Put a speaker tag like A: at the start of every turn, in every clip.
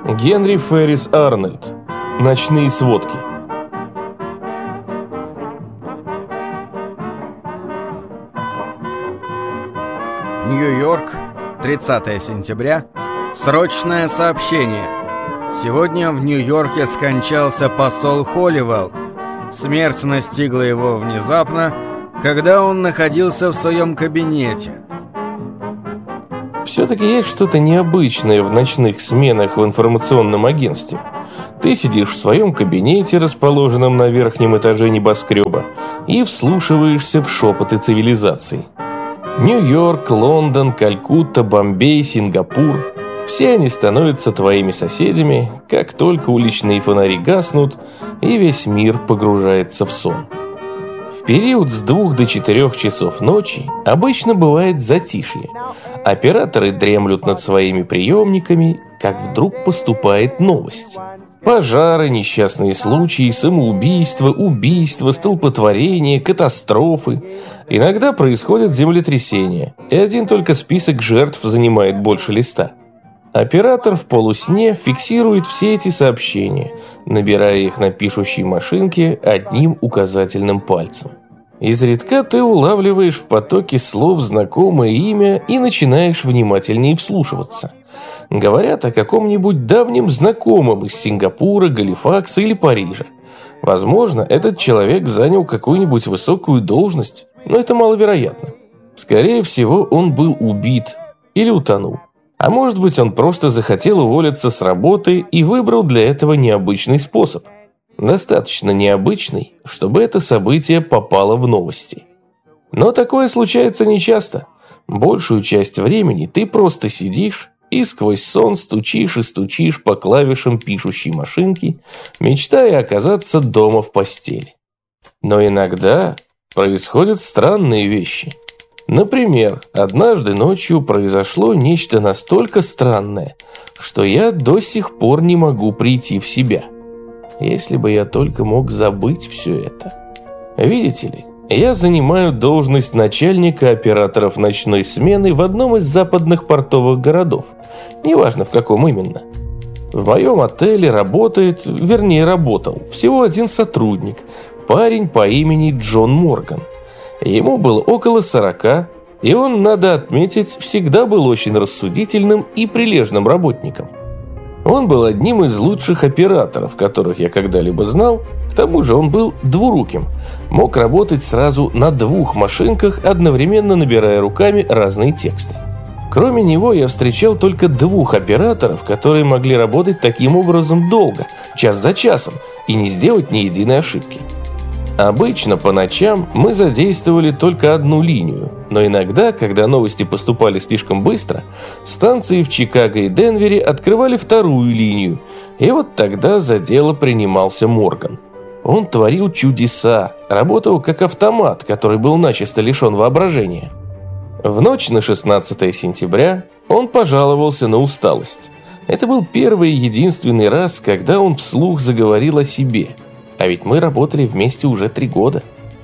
A: Генри Феррис Арнольд. Ночные сводки.
B: Нью-Йорк, 30 сентября. Срочное сообщение. Сегодня в Нью-Йорке скончался посол Холливелл. Смерть настигла его внезапно, когда он находился в своем кабинете.
A: Все-таки есть что-то необычное в ночных сменах в информационном агентстве. Ты сидишь в своем кабинете, расположенном на верхнем этаже небоскреба, и вслушиваешься в шепоты цивилизации. Нью-Йорк, Лондон, Калькутта, Бомбей, Сингапур – все они становятся твоими соседями, как только уличные фонари гаснут, и весь мир погружается в сон. В период с 2 до 4 часов ночи обычно бывает затишье. Операторы дремлют над своими приемниками, как вдруг поступает новость. Пожары, несчастные случаи, самоубийства, убийства, столпотворения, катастрофы. Иногда происходят землетрясения, и один только список жертв занимает больше листа. Оператор в полусне фиксирует все эти сообщения, набирая их на пишущей машинке одним указательным пальцем. Изредка ты улавливаешь в потоке слов знакомое имя и начинаешь внимательнее вслушиваться. Говорят о каком-нибудь давнем знакомом из Сингапура, Галифакса или Парижа. Возможно, этот человек занял какую-нибудь высокую должность, но это маловероятно. Скорее всего, он был убит или утонул. А может быть, он просто захотел уволиться с работы и выбрал для этого необычный способ. Достаточно необычный, чтобы это событие попало в новости. Но такое случается нечасто. Большую часть времени ты просто сидишь и сквозь сон стучишь и стучишь по клавишам пишущей машинки, мечтая оказаться дома в постели. Но иногда происходят странные вещи. Например, однажды ночью произошло нечто настолько странное, что я до сих пор не могу прийти в себя. Если бы я только мог забыть все это. Видите ли, я занимаю должность начальника операторов ночной смены в одном из западных портовых городов, неважно в каком именно. В моем отеле работал всего один сотрудник, парень по имени Джон Морган. Ему было около 40, и он, надо отметить, всегда был очень рассудительным и прилежным работником. Он был одним из лучших операторов, которых я когда-либо знал, к тому же он был двуруким, мог работать сразу на 2 машинках, одновременно набирая руками разные тексты. Кроме него я встречал только 2 операторов, которые могли работать таким образом долго, час за часом, и не сделать ни единой ошибки. Обычно по ночам мы задействовали только одну линию, но иногда, когда новости поступали слишком быстро, станции в Чикаго и Денвере открывали 2-ю линию, и вот тогда за дело принимался Морган. Он творил чудеса, работал как автомат, который был начисто лишен воображения. В ночь на 16 сентября он пожаловался на усталость. Это был первый и единственный раз, когда он вслух заговорил о себе. А ведь мы работали вместе уже 3 года.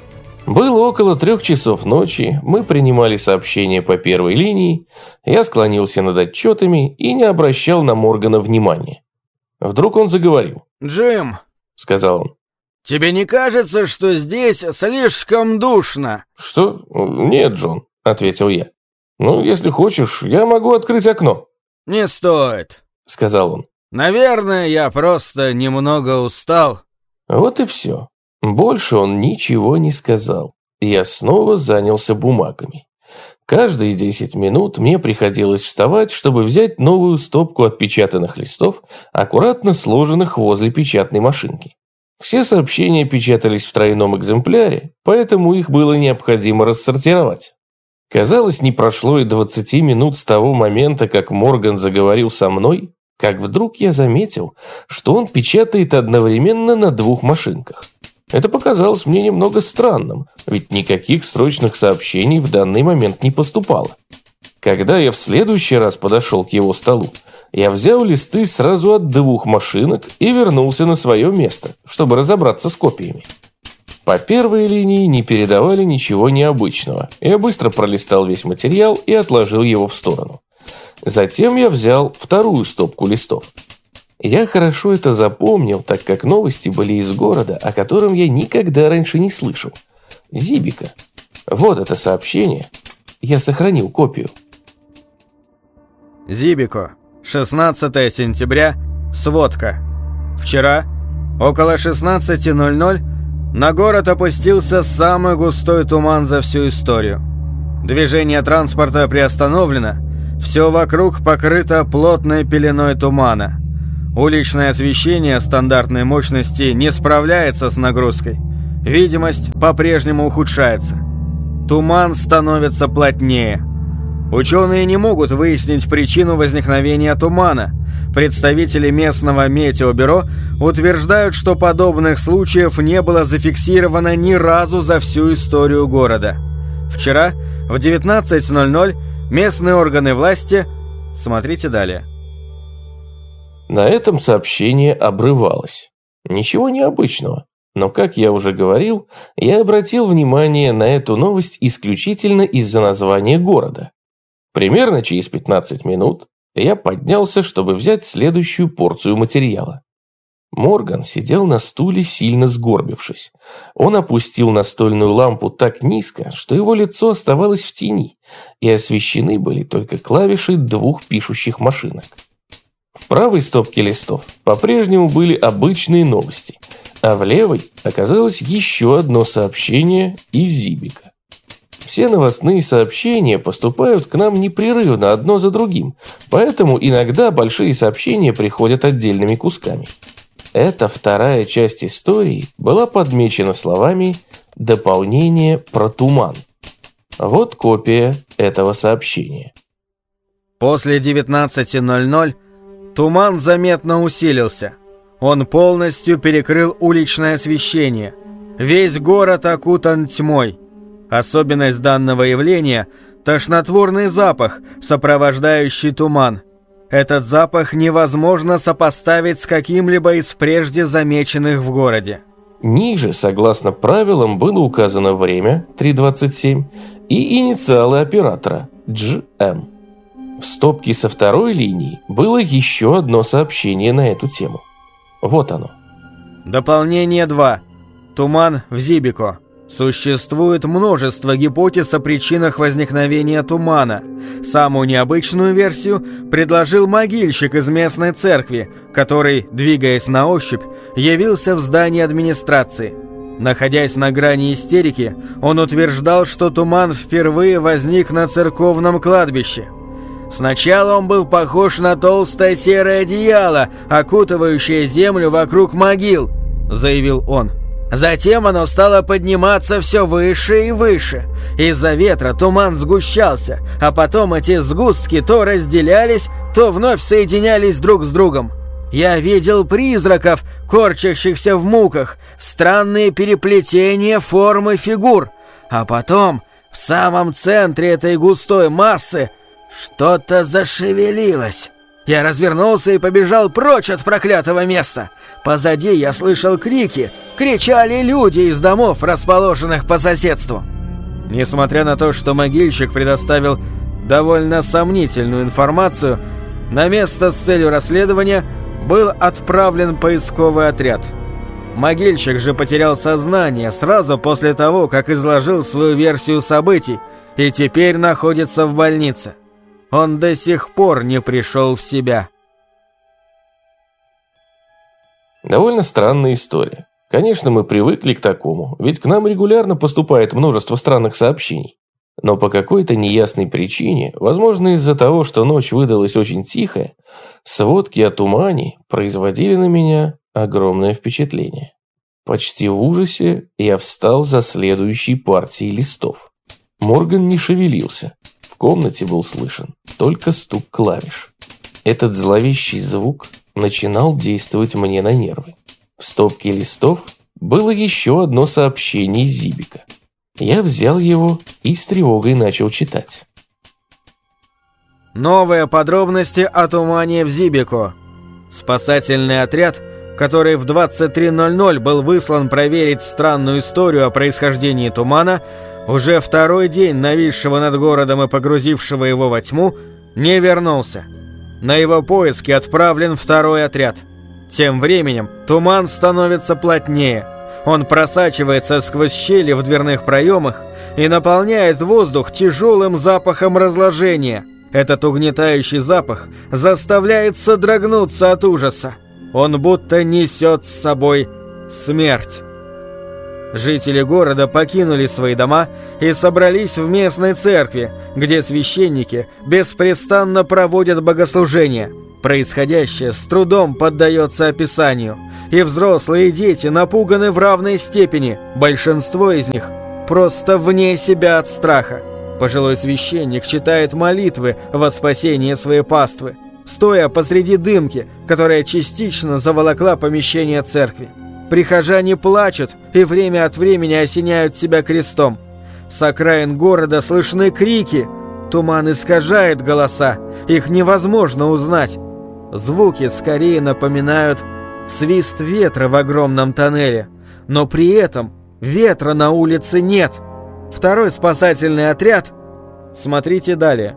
A: Было около 3 часов ночи, мы принимали сообщения по 1-й линии, я склонился над отчетами и не обращал на Моргана внимания. Вдруг он заговорил.
B: «Джим»,
A: — сказал он.
B: «тебе не кажется, что здесь слишком душно?»
A: «Что? Нет, Джон», — ответил я. «Ну, если хочешь, я могу открыть окно».
B: «Не стоит»,
A: — сказал он.
B: «Наверное, я просто немного устал».
A: Вот и все. Больше он ничего не сказал. Я снова занялся бумагами. Каждые 10 минут мне приходилось вставать, чтобы взять новую стопку отпечатанных листов, аккуратно сложенных возле печатной машинки. Все сообщения печатались в 3-м экземпляре, поэтому их было необходимо рассортировать. Казалось, не прошло и 20 минут с того момента, как Морган заговорил со мной, как вдруг я заметил, что он печатает одновременно на 2 машинках. Это показалось мне немного странным, ведь никаких срочных сообщений в данный момент не поступало. Когда я в следующий раз подошел к его столу, я взял листы сразу от 2 машинок и вернулся на свое место, чтобы разобраться с копиями. По 1-й линии не передавали ничего необычного. Я быстро пролистал весь материал и отложил его в сторону. Затем я взял 2-ю стопку листов. Я хорошо это запомнил, так как новости были из города, о котором я никогда раньше не слышал. Зибика. Вот это сообщение. Я сохранил копию.
B: Зибико. 16 сентября. Сводка. Вчера, около 16:00, на город опустился самый густой туман за всю историю. Движение транспорта приостановлено, все вокруг покрыто плотной пеленой тумана. Уличное освещение стандартной мощности не справляется с нагрузкой. Видимость по-прежнему ухудшается. Туман становится плотнее. Ученые не могут выяснить причину возникновения тумана. Представители местного метеобюро утверждают, что подобных случаев не было зафиксировано ни разу за всю историю города. Вчера в 19:00 местные органы власти... Смотрите далее.
A: На этом сообщение обрывалось. Ничего необычного. Но, как я уже говорил, я обратил внимание на эту новость исключительно из-за названия города. Примерно через 15 минут я поднялся, чтобы взять следующую порцию материала. Морган сидел на стуле, сильно сгорбившись. Он опустил настольную лампу так низко, что его лицо оставалось в тени, и освещены были только клавиши 2 пишущих машинок. В правой стопке листов по-прежнему были обычные новости, а в левой оказалось еще одно сообщение из Зибика. Все новостные сообщения поступают к нам непрерывно одно за другим, поэтому иногда большие сообщения приходят отдельными кусками. Эта вторая часть истории была подмечена словами «Дополнение про туман». Вот копия этого сообщения.
B: После 19:00 туман заметно усилился. Он полностью перекрыл уличное освещение. Весь город окутан тьмой. Особенность данного явления – тошнотворный запах, сопровождающий туман. Этот запах невозможно сопоставить с каким-либо из прежде замеченных в городе.
A: Ниже, согласно правилам, было указано время 3:27 и инициалы оператора GM. В стопке со второй линии было еще одно сообщение на эту тему. Вот оно.
B: Дополнение 2. Туман в Зибико. Существует множество гипотез о причинах возникновения тумана. Самую необычную версию предложил могильщик из местной церкви, который, двигаясь на ощупь, явился в здании администрации. Находясь на грани истерики, он утверждал, что туман впервые возник на церковном кладбище. Сначала он был похож на толстое серое одеяло, окутывающее землю вокруг могил, заявил он. Затем оно стало подниматься все выше и выше. Из-за ветра туман сгущался, а потом эти сгустки то разделялись, то вновь соединялись друг с другом. Я видел призраков, корчащихся в муках, странные переплетения форм и фигур. А потом, в самом центре этой густой массы, что-то зашевелилось. Я развернулся и побежал прочь от проклятого места. Позади я слышал крики. Кричали люди из домов, расположенных по соседству. Несмотря на то, что могильщик предоставил довольно сомнительную информацию, на место с целью расследования был отправлен поисковый отряд. Могильщик же потерял сознание сразу после того, как изложил свою версию событий, и теперь находится в больнице. Он до сих пор не пришел в себя.
A: Довольно странная история. Конечно, мы привыкли к такому, ведь к нам регулярно поступает множество странных сообщений. Но по какой-то неясной причине, возможно из-за того, что ночь выдалась очень тихая, сводки о тумане производили на меня огромное впечатление. Почти в ужасе я встал за следующей партией листов. Морган не шевелился. В комнате был слышен только стук клавиш. Этот зловещий звук начинал действовать мне на нервы. В стопке листов было еще одно сообщение из Зибика. Я взял его и с тревогой начал читать.
B: Новые подробности о тумане в Зибико. Спасательный отряд, который в 23:00 был выслан проверить странную историю о происхождении тумана, уже второй день нависшего над городом и погрузившего его во тьму, не вернулся. На его поиски отправлен второй отряд. Тем временем туман становится плотнее. Он просачивается сквозь щели в дверных проемах и наполняет воздух тяжелым запахом разложения. Этот угнетающий запах заставляет содрогнуться от ужаса. Он будто несет с собой смерть. Жители города покинули свои дома и собрались в местной церкви, где священники беспрестанно проводят богослужения. Происходящее с трудом поддается описанию. И взрослые, и дети напуганы в равной степени. Большинство из них просто вне себя от страха. Пожилой священник читает молитвы во спасение своей паствы, стоя посреди дымки, которая частично заволокла помещение церкви. Прихожане плачут и время от времени осеняют себя крестом. С окраин города слышны крики. Туман искажает голоса, их невозможно узнать. Звуки скорее напоминают свист ветра в огромном тоннеле, но при этом ветра на улице нет. Второй спасательный отряд. Смотрите далее.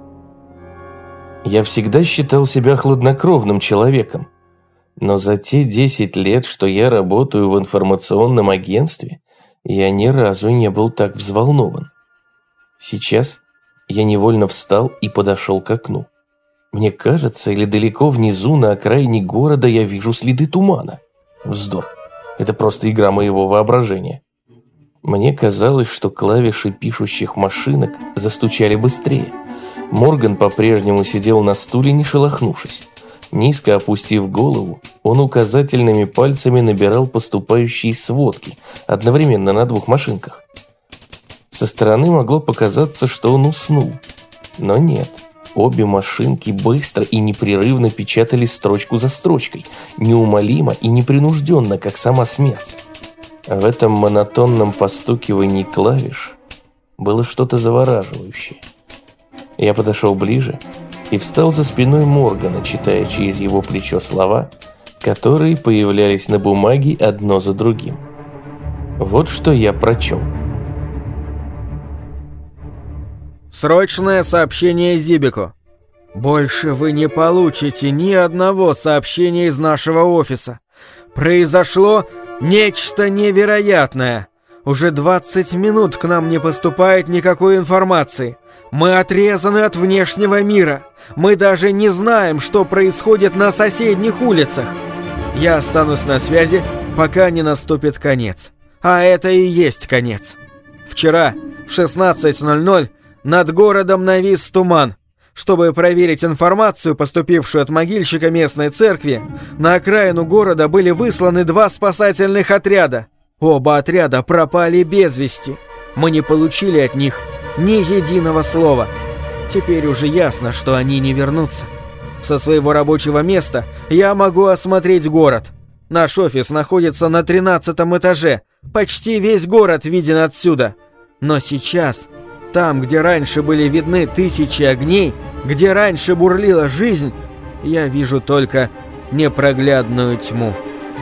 A: Я всегда считал себя хладнокровным человеком, но за те 10 лет, что я работаю в информационном агентстве, я ни разу не был так взволнован. Сейчас я невольно встал и подошел к окну. Мне кажется, или далеко внизу, на окраине города, я вижу следы тумана. Вздор. Это просто игра моего воображения. Мне казалось, что клавиши пишущих машинок застучали быстрее. Морган по-прежнему сидел на стуле, не шелохнувшись. Низко опустив голову, он указательными пальцами набирал поступающие сводки, одновременно на 2 машинках. Со стороны могло показаться, что он уснул. Но нет. Обе машинки быстро и непрерывно печатали строчку за строчкой, неумолимо и непринужденно, как сама смерть. В этом монотонном постукивании клавиш было что-то завораживающее. Я подошел ближе и встал за спиной Моргана, читая через его плечо слова, которые появлялись на бумаге одно за другим. Вот что я прочел.
B: Срочное сообщение Зибику. Больше вы не получите ни одного сообщения из нашего офиса. Произошло нечто невероятное. Уже 20 минут к нам не поступает никакой информации. Мы отрезаны от внешнего мира. Мы даже не знаем, что происходит на соседних улицах. Я останусь на связи, пока не наступит конец. А это и есть конец. Вчера в 16:00 над городом навис туман. Чтобы проверить информацию, поступившую от могильщика местной церкви, на окраину города были высланы 2 спасательных отряда. Оба отряда пропали без вести. Мы не получили от них ни единого слова. Теперь уже ясно, что они не вернутся. Со своего рабочего места я могу осмотреть город. Наш офис находится на 13-м этаже. Почти весь город виден отсюда. Но сейчас, там, где раньше были видны тысячи огней, где раньше бурлила жизнь, я вижу только непроглядную тьму.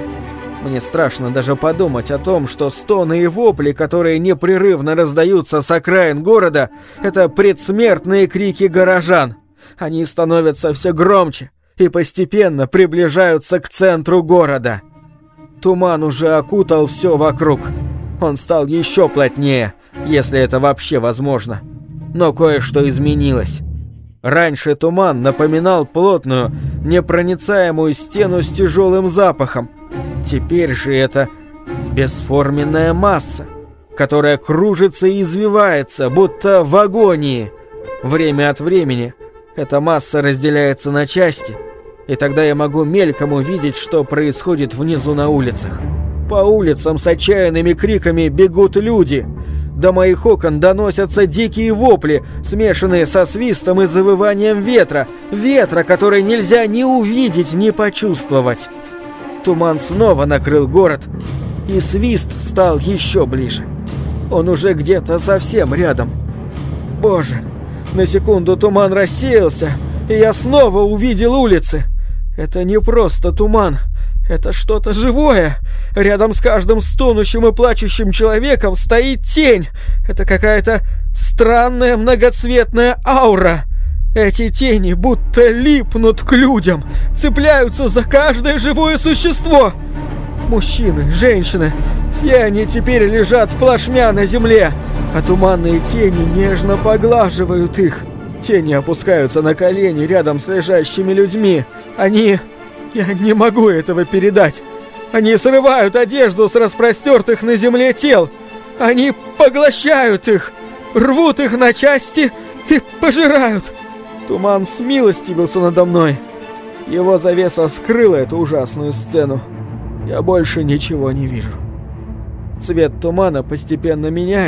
B: Мне страшно даже подумать о том, что стоны и вопли, которые непрерывно раздаются с окраин города, это предсмертные крики горожан. Они становятся все громче и постепенно приближаются к центру города. Туман уже окутал все вокруг. Он стал еще плотнее, если это вообще возможно. Но кое-что изменилось. Раньше туман напоминал плотную, непроницаемую стену с тяжелым запахом. Теперь же это бесформенная масса, которая кружится и извивается, будто в агонии. Время от времени эта масса разделяется на части, и тогда я могу мельком увидеть, что происходит внизу на улицах. По улицам с отчаянными криками бегут люди. До моих окон доносятся дикие вопли, смешанные со свистом и завыванием ветра. Ветра, который нельзя ни увидеть, ни почувствовать. Туман снова накрыл город, и свист стал еще ближе. Он уже где-то совсем рядом. Боже, на секунду туман рассеялся, и я снова увидел улицы. Это не просто туман, это что-то живое. Рядом с каждым стонущим и плачущим человеком стоит тень. Это какая-то странная многоцветная аура. Эти тени будто липнут к людям, цепляются за каждое живое существо. Мужчины, женщины, все они теперь лежат плашмя на земле, а туманные тени нежно поглаживают их. Тени опускаются на колени рядом с лежащими людьми. Они... Я не могу этого передать. Они срывают одежду с распростертых на земле тел. Они поглощают их, рвут их на части и пожирают. Туман смилостивился надо мной. Его завеса скрыла эту ужасную сцену. Я больше ничего не вижу. Цвет тумана постепенно меняется.